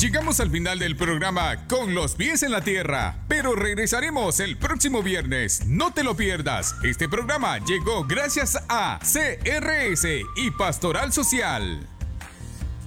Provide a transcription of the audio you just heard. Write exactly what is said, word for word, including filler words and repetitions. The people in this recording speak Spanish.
Llegamos al final del programa con los pies en la tierra, pero regresaremos el próximo viernes. No te lo pierdas. Este programa llegó gracias a C R S y Pastoral Social.